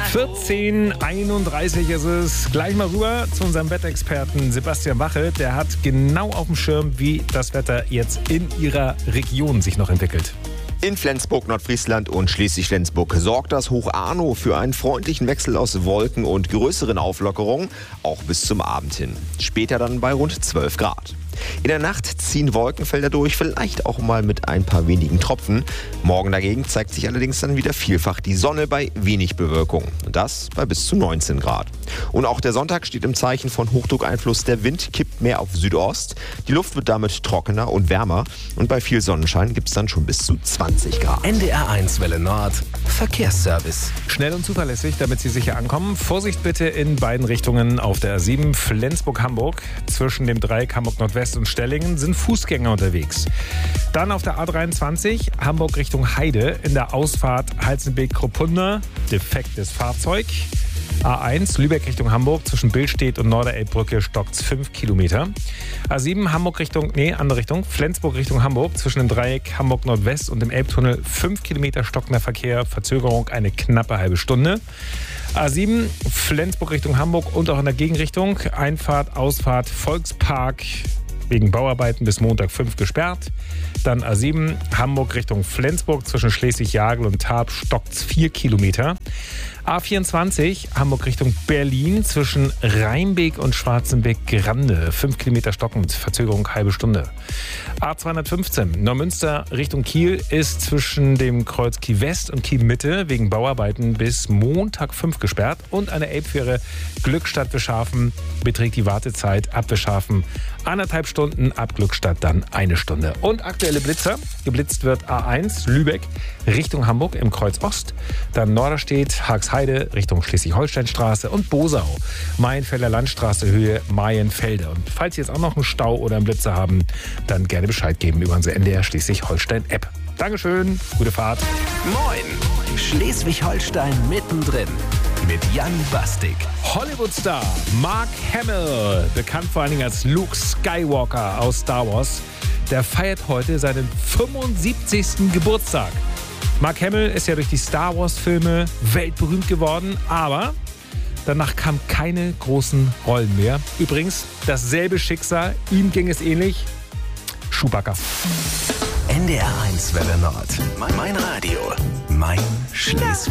14:31 ist es. Gleich mal rüber zu unserem Wetterexperten Sebastian Wache. Der hat genau auf dem Schirm, wie das Wetter jetzt in Ihrer Region sich noch entwickelt. In Flensburg, Nordfriesland und Schleswig-Flensburg sorgt das Hoch Arno für einen freundlichen Wechsel aus Wolken und größeren Auflockerungen, auch bis zum Abend hin. Später dann bei rund 12 Grad. In der Nacht ziehen Wolkenfelder durch, vielleicht auch mal mit ein paar wenigen Tropfen. Morgen dagegen zeigt sich allerdings dann wieder vielfach die Sonne bei wenig Bewölkung. Und das bei bis zu 19 Grad. Und auch der Sonntag steht im Zeichen von Hochdruckeinfluss. Der Wind kippt mehr auf Südost. Die Luft wird damit trockener und wärmer. Und bei viel Sonnenschein gibt es dann schon bis zu 20 Grad. NDR1 Welle Nord. Verkehrsservice. Schnell und zuverlässig, damit Sie sicher ankommen. Vorsicht bitte in beiden Richtungen auf der A7 Flensburg-Hamburg. Zwischen dem Dreieck Hamburg-Nordwest und Stellingen sind Fußgänger unterwegs. Dann auf der A23 Hamburg Richtung Heide in der Ausfahrt Halzenbeek-Kruppunda. Defektes Fahrzeug. A1 Lübeck Richtung Hamburg zwischen Billstedt und Norderelbbrücke stockt's 5 Kilometer. A7 Hamburg Richtung, andere Richtung, Flensburg Richtung Hamburg zwischen dem Dreieck Hamburg Nordwest und dem Elbtunnel 5 Kilometer stockender Verkehr, Verzögerung eine knappe halbe Stunde. A7 Flensburg Richtung Hamburg und auch in der Gegenrichtung Einfahrt, Ausfahrt Volkspark wegen Bauarbeiten bis Montag 5 gesperrt. Dann A7 Hamburg Richtung Flensburg zwischen Schleswig-Jagel und Tarp stockt's 4 Kilometer. A24 Hamburg Richtung Berlin zwischen Rheinbeek und Schwarzenbeck-Grande. 5 Kilometer stockend, Verzögerung halbe Stunde. A215 Neumünster Richtung Kiel ist zwischen dem Kreuz Kiel West und Kiel Mitte wegen Bauarbeiten bis Montag 5 gesperrt. Und eine Elbfähre Glückstadt Bischhafen beträgt die Wartezeit ab Bischhafen 1,5 Stunden, ab Glückstadt dann 1 Stunde. Und aktuelle Blitzer. Geblitzt wird A1 Lübeck Richtung Hamburg im Kreuz Ost. Dann Norderstedt, Haagsheide Richtung Schleswig-Holstein-Straße und Bosau. Maienfelder Landstraße Höhe Maienfelde. Und falls Sie jetzt auch noch einen Stau oder einen Blitzer haben, dann gerne Bescheid geben über unsere NDR Schleswig-Holstein-App. Dankeschön, gute Fahrt. Moin! Schleswig-Holstein mittendrin. Mit Jan Bastik. Hollywood-Star Mark Hamill, bekannt vor allen Dingen als Luke Skywalker aus Star Wars, der feiert heute seinen 75. Geburtstag. Mark Hamill ist ja durch die Star Wars-Filme weltberühmt geworden, aber danach kamen keine großen Rollen mehr. Übrigens, dasselbe Schicksal, ihm ging es ähnlich. Chewbacca. NDR1 Welle Nord. Mein Radio. Mein Schleswig.